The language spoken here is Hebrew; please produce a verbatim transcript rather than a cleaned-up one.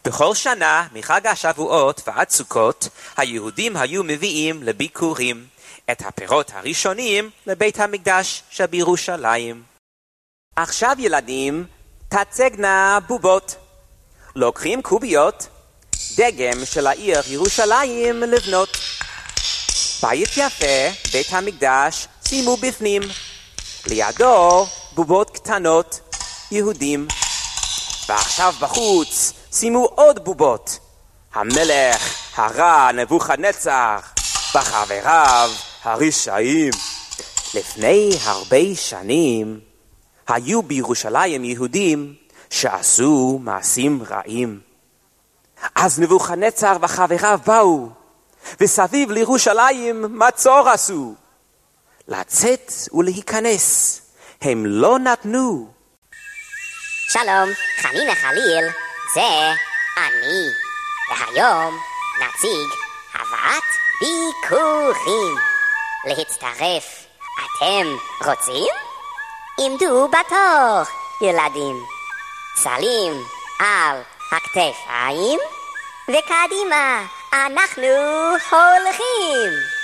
בכל שנה, מחג השבועות ועד סוכות, היהודים היו מביאים לביקורים את הפירות הראשונים לבית המקדש שבירושלים. עכשיו ילדים, תצגנה בובות. לוקחים קוביות, דגם של העיר ירושלים לבנות. בית יפה, בית המקדש, שימו בפנים. לידו בובות קטנות, יהודים. ועכשיו בחוץ שימו עוד בובות. המלך הרע נבוכדנצר וחבריו הרשעים. לפני הרבה שנים היו בירושלים יהודים שעשו מעשים רעים. אז נבוכדנצר וחבריו באו, וסביב לירושלים מצור עשו. לצאת ולהיכנס הם לא נתנו. שלום, חנינה חליל, זה אני. והיום נציג הבאת ביקורים. להצטרף, אתם רוצים? עמדו בתור, ילדים. צלים על הכתפיים, וקדימה אנחנו הולכים.